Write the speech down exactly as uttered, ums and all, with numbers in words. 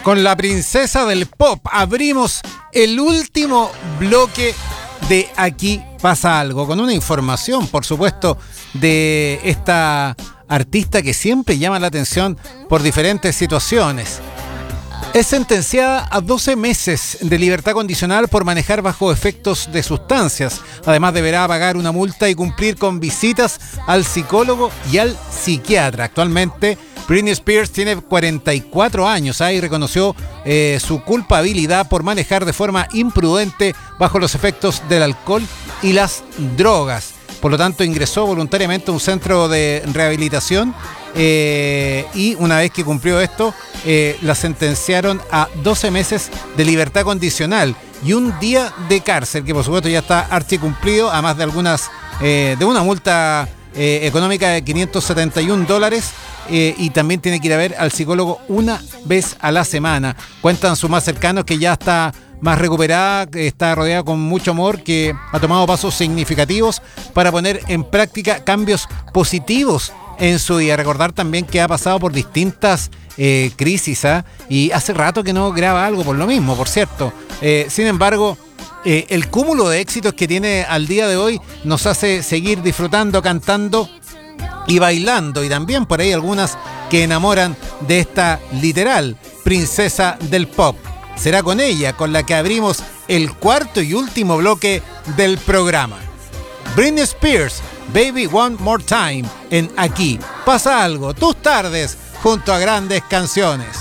Con la princesa del pop abrimos el último bloque de Aquí pasa algo, con una información, por supuesto, de esta artista que siempre llama la atención por diferentes situaciones. Es sentenciada a doce meses de libertad condicional por manejar bajo efectos de sustancias. Además, deberá pagar una multa y cumplir con visitas al psicólogo y al psiquiatra. Actualmente, Britney Spears tiene cuarenta y cuatro años ¿eh? y reconoció eh, su culpabilidad por manejar de forma imprudente bajo los efectos del alcohol y las drogas. Por lo tanto, ingresó voluntariamente a un centro de rehabilitación eh, y una vez que cumplió esto, eh, la sentenciaron a doce meses de libertad condicional y un día de cárcel, que por supuesto ya está archicumplido, además de algunas eh, de una multa eh, económica de quinientos setenta y un dólares. Eh, y también tiene que ir a ver al psicólogo una vez a la semana. Cuentan sus más cercanos que ya está más recuperada, que está rodeada con mucho amor, que ha tomado pasos significativos para poner en práctica cambios positivos en su vida. Recordar también que ha pasado por distintas eh, crisis ¿eh? y hace rato que no graba algo por lo mismo, por cierto. Eh, sin embargo, eh, el cúmulo de éxitos que tiene al día de hoy nos hace seguir disfrutando, cantando y bailando, y también por ahí algunas que enamoran de esta literal princesa del pop. Será con ella con la que abrimos el cuarto y último bloque del programa. Britney Spears, Baby One More Time, en Aquí pasa algo, tus tardes junto a grandes canciones.